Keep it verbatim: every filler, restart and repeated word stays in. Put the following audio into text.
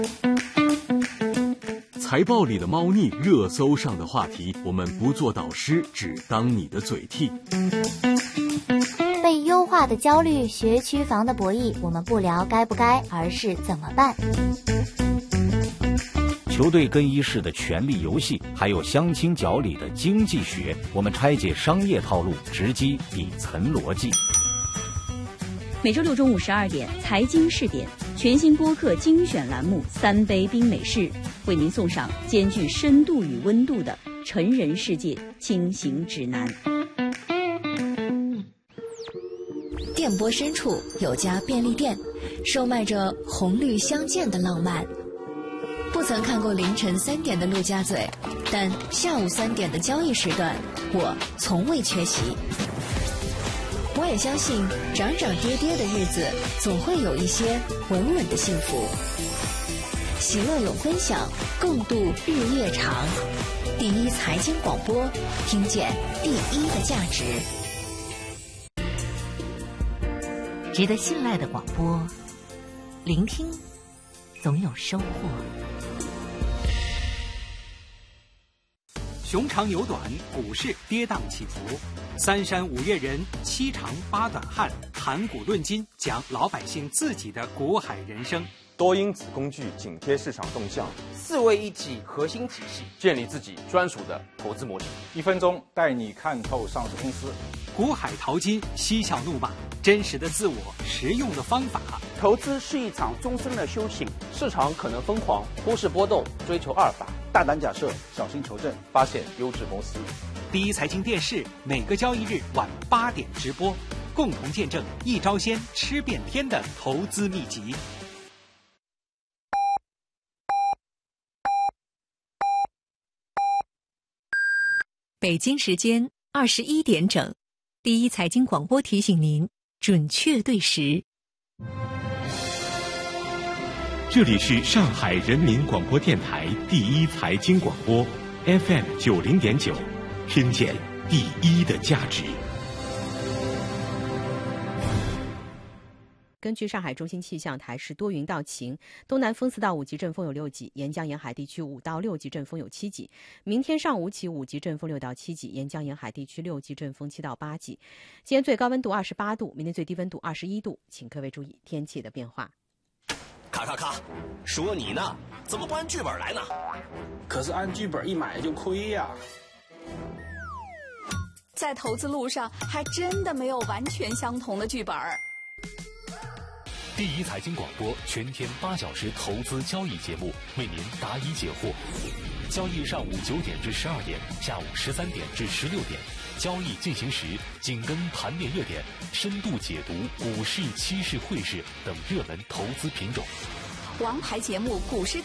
财报里的猫腻，热搜上的话题，我们不做导师，只当你的嘴替。 被优化的焦虑，学区房的博弈，我们不聊该不该，而是怎么办。 球队更衣室的权力游戏，还有相亲角里的经济学，我们拆解商业套路，直击底层逻辑。 每周六中午十二点，财经试点全新播客精选栏目《三杯冰美式》，为您送上兼具深度与温度的成人世界轻行指南。 电波深处有家便利店，售卖着红绿相间的浪漫。不曾看过凌晨三点的陆家嘴，但下午三点的交易时段，我从未缺席。我也相信，涨涨跌跌的日子，总会有一些稳稳的幸福。喜乐有分享，共度日夜长。第一财经广播，听见第一的价值。 值得信赖的广播，聆听总有收获。 熊长牛短，股市跌宕起伏，三山五岳人，七长八短汉，谈股论金，讲老百姓自己的股海人生。 多因子工具紧贴市场动向， 四位一体核心体系， 建立自己专属的投资模型。 一分钟带你看透上市公司， 股海淘金，嬉笑怒骂，真实的自我，实用的方法。 投资是一场终身的修行， 市场可能疯狂，忽视波动，追求阿尔法， 大胆假设，小心求证， 发现优质公司。 第一财经电视每个交易日晚八点直播，共同见证一招鲜吃遍天的投资秘籍。 北京时间二十一点整，第一财经广播提醒您准确对时。 这里是上海人民广播电台第一财经广播 F M 九零点九，听见第一的价值。 根据上海中心气象台是多云到晴，东南风四到五级阵风有六级，沿江沿海地区五到六级阵风有七级。明天上午起五级阵风六到七级，沿江沿海地区六级阵风七到八级。今天最高温度二十八度，明天最低温度二十一度，请各位注意天气的变化。 咔咔咔，说你呢，怎么不按剧本来呢？ 可是按剧本一买就亏呀。 在投资路上，还真的没有完全相同的剧本。 第一财经广播全天八小时投资交易节目，为您答疑解惑。交易上午九点至十二点，下午十三点至十六点。交易进行时，紧跟盘面热点，深度解读股市、期市、汇市等热门投资品种。 王牌节目《股市